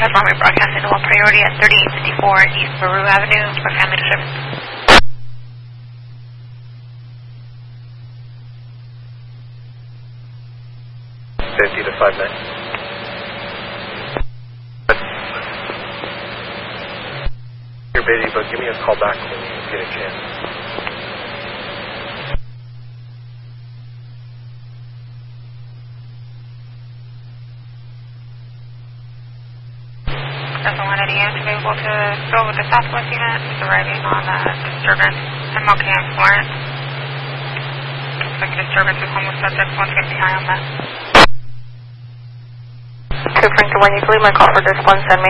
Broadway broadcasting low priority at 3854 East Baru Avenue for family disturbance. To 59. You're busy, but give me a call back when you get a chance. Vessel 188 is available to fill with the Southwest unit. It's arriving on disturbance. MLK in Florence. Looks like a disturbance with homeless subjects. One's going to be high on that. 2 Frank to 1, you can leave my call for this one, send me.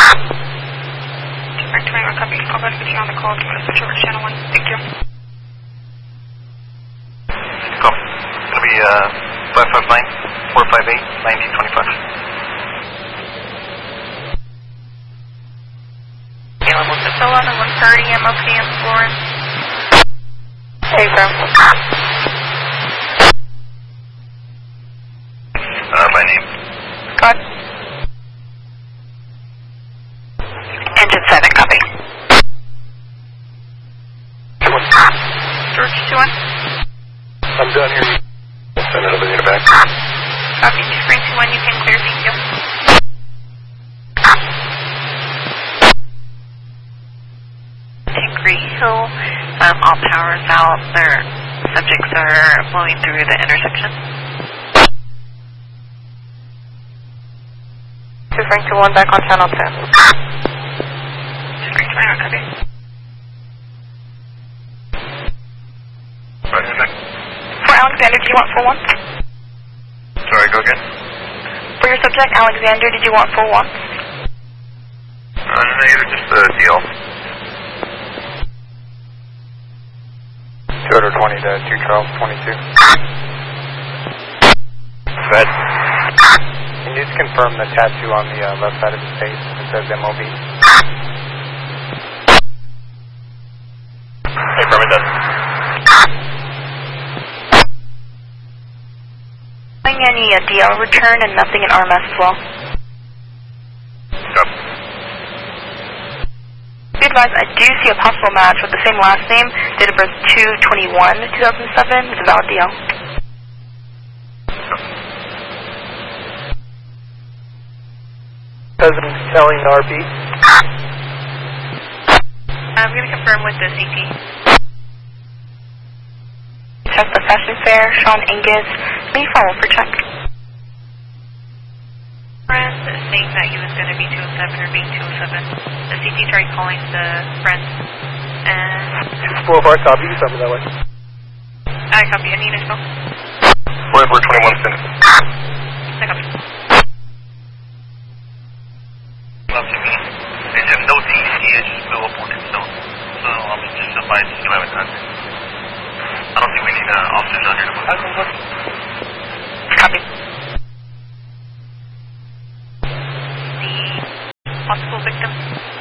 2 Frank to 1, copy. I'll go to put you on the call. I'm going to switch over to channel 1. Thank you. Go. It's going to be 559-458-1925. Available to fill on the 130 MLK in Florence. Hey, Frank. My name. Scott. Engine 7, copy. George 2-1. I'm done here. We'll send it over to the back. Copy. 2 Frank 2-1, you can clear. Thank you. Hickory Hill, all power is out. Their subjects are flowing through the intersection. 2 Frank to 1, back on channel 10. 2 Frank 2-1, copy. Roger, back. For Alexander, did you want full one? Sorry, go again? For your subject, Alexander, did you want full one? Negative, just a deal. 220 to 212, 22. Fed. Can you just confirm the tattoo on the left side of his face? It says MOB. Hey, Berman, done. Any DL return and nothing in RMS as well. Stop. Be advised, I do see a possible match with the same last name, date of birth 2/21/2007. It's a valid DL. President telling RP. I'm going to confirm with the CT. Check the fashion fair, Sean Angus. May you follow for check? Friend saying that he was going to be 207 or being 207. The CT tried calling the friend. And 6 Boulevard, copy. You something that way. I copy. Any initial? 4421, send it. I copy. Well, to me, there's just no TC, it's just blew up on itself. So I'm just advised to drive it. I don't think we need officers out here to move. Copy. The possible victim